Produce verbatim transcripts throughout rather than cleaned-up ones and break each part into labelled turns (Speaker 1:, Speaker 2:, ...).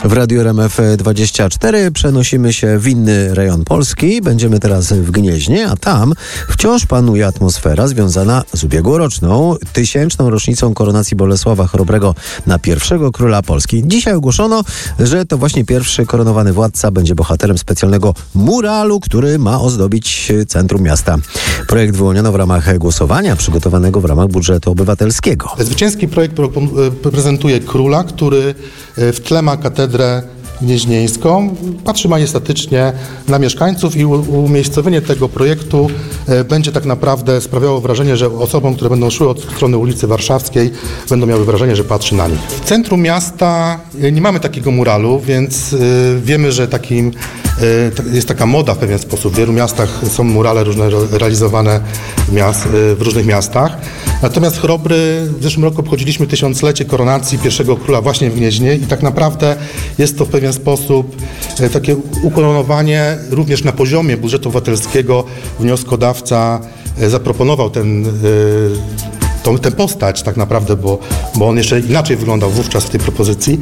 Speaker 1: W Radiu R M F dwadzieścia cztery przenosimy się w inny rejon Polski. Będziemy teraz w Gnieźnie, a tam wciąż panuje atmosfera związana z ubiegłoroczną, tysięczną rocznicą koronacji Bolesława Chrobrego na pierwszego króla Polski. Dzisiaj ogłoszono, że to właśnie pierwszy koronowany władca będzie bohaterem specjalnego muralu, który ma ozdobić centrum miasta. Projekt wyłoniono w ramach głosowania przygotowanego w ramach budżetu obywatelskiego.
Speaker 2: Zwycięski projekt prezentuje króla, który w tle ma katedrę gnieźnieńską, patrzy majestatycznie na mieszkańców i umiejscowienie tego projektu będzie tak naprawdę sprawiało wrażenie, że osobom, które będą szły od strony ulicy Warszawskiej, będą miały wrażenie, że patrzy na nich. W centrum miasta nie mamy takiego muralu, więc wiemy, że takim, jest taka moda w pewien sposób. W wielu miastach są murale różne realizowane w różnych miastach. Natomiast Chrobry, w zeszłym roku obchodziliśmy tysiąclecie koronacji pierwszego króla właśnie w Gnieźnie i tak naprawdę jest to w pewien sposób takie ukoronowanie również na poziomie budżetu obywatelskiego. Wnioskodawca zaproponował ten, tą, tę postać tak naprawdę, bo, bo on jeszcze inaczej wyglądał wówczas w tej propozycji,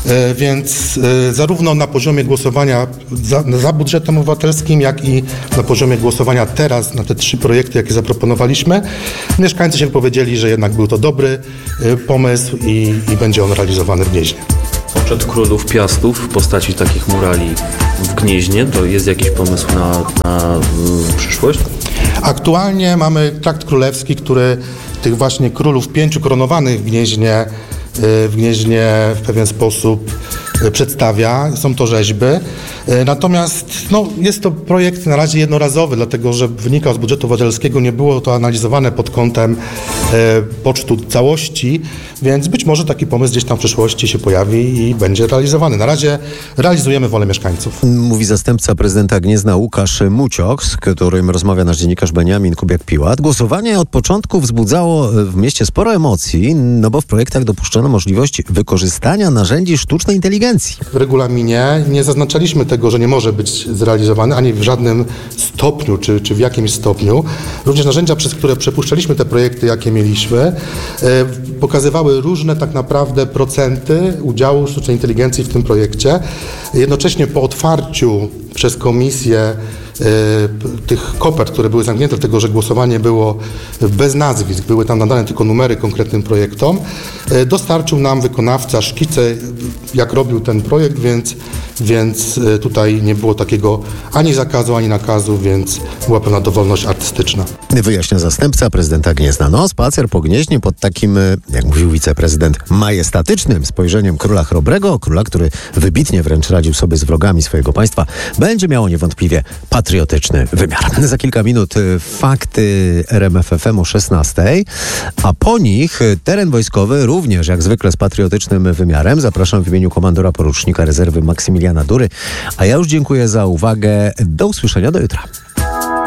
Speaker 2: więc zarówno na poziomie głosowania za, za budżetem obywatelskim, jak i na poziomie głosowania teraz na te trzy projekty, jakie zaproponowaliśmy, mieszkańcy się wypowiedzieli, że jednak był to dobry pomysł i, i będzie on realizowany w Gnieźnie.
Speaker 3: Poczet królów Piastów w postaci takich murali w Gnieźnie, to jest jakiś pomysł na, na przyszłość?
Speaker 2: Aktualnie mamy trakt królewski, który tych właśnie królów pięciu koronowanych w Gnieźnie, w Gnieźnie w pewien sposób przedstawia. Są to rzeźby. Natomiast no, jest to projekt na razie jednorazowy, dlatego że wynika z budżetu obywatelskiego, nie było to analizowane pod kątem e, pocztu całości, więc być może taki pomysł gdzieś tam w przyszłości się pojawi i będzie realizowany. Na razie realizujemy wolę mieszkańców.
Speaker 1: Mówi zastępca prezydenta Gniezna Łukasz Mucioch, z którym rozmawia nasz dziennikarz Beniamin Kubiak-Piłat. Głosowanie od początku wzbudzało w mieście sporo emocji, no bo w projektach dopuszczono możliwość wykorzystania narzędzi sztucznej inteligencji.
Speaker 2: W regulaminie nie zaznaczaliśmy tego, że nie może być zrealizowany ani w żadnym stopniu, czy, czy w jakimś stopniu. Również narzędzia, przez które przepuszczaliśmy te projekty, jakie mieliśmy, e, pokazywały różne tak naprawdę procenty udziału sztucznej inteligencji w tym projekcie. Jednocześnie po otwarciu przez komisję tych kopert, które były zamknięte, dlatego że głosowanie było bez nazwisk, były tam nadane tylko numery konkretnym projektom, dostarczył nam wykonawca szkice, jak robił ten projekt, więc, więc tutaj nie było takiego ani zakazu, ani nakazu, więc była pewna dowolność artystyczna.
Speaker 1: Wyjaśnia zastępca prezydenta Gniezna. No, spacer po Gnieźnie pod takim, jak mówił wiceprezydent, majestatycznym spojrzeniem króla Chrobrego, króla, który wybitnie wręcz radził sobie z wrogami swojego państwa, będzie miało niewątpliwie patriotyczny wymiar. Za kilka minut fakty R M F F M o szesnastej, a po nich teren wojskowy również jak zwykle z patriotycznym wymiarem. Zapraszam w imieniu komandora porucznika rezerwy Maksymiliana Dury, a ja już dziękuję za uwagę. Do usłyszenia do jutra.